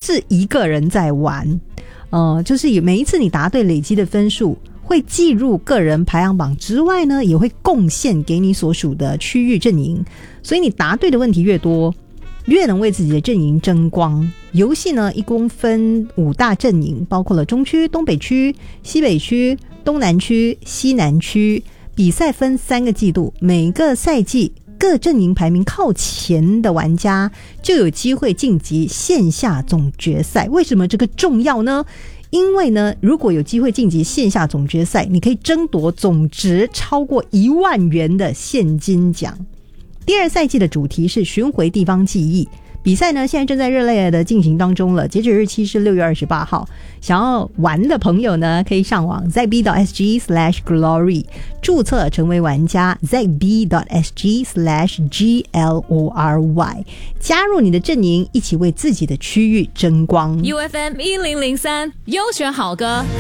是一个人在玩，就是每一次你答对累积的分数会计入个人排行榜之外呢，也会贡献给你所属的区域阵营，所以你答对的问题越多，越能为自己的阵营争光。游戏呢一共分5大阵营，包括了中区、东北区、西北区、东南区、西南区。比赛分3个季度，每个赛季各阵营排名靠前的玩家就有机会晋级线下总决赛。为什么这个重要呢？因为呢，如果有机会晋级线下总决赛，你可以争夺总值超过1万元的现金奖。第2赛季的主题是寻回地方记忆，比赛呢现在正在热烈的进行当中了，截止日期是6月28号。想要玩的朋友呢，可以上网 zb.sg/glory 注册成为玩家 zb.sg/glory 加入你的阵营，一起为自己的区域争光。 UFM 1003优选好歌。